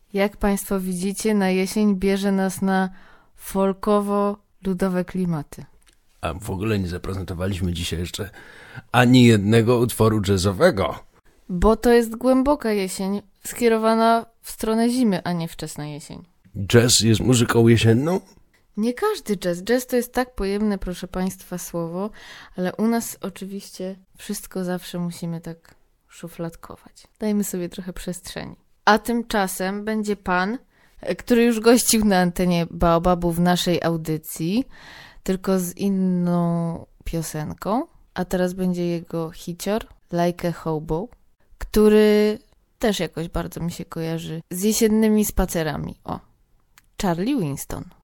Jak Państwo widzicie, na jesień bierze nas na folkowo-ludowe klimaty. A w ogóle nie zaprezentowaliśmy dzisiaj jeszcze ani jednego utworu jazzowego. Bo to jest głęboka jesień, skierowana w stronę zimy, a nie wczesna jesień. Jazz jest muzyką jesienną? Nie każdy jazz. Jazz to jest tak pojemne, proszę Państwa, słowo, ale u nas oczywiście wszystko zawsze musimy tak szufladkować. Dajmy sobie trochę przestrzeni. A tymczasem będzie pan, który już gościł na antenie Baobabu w naszej audycji, tylko z inną piosenką, a teraz będzie jego hicior Like a Hobo, który też jakoś bardzo mi się kojarzy z jesiennymi spacerami. O, Charlie Winston.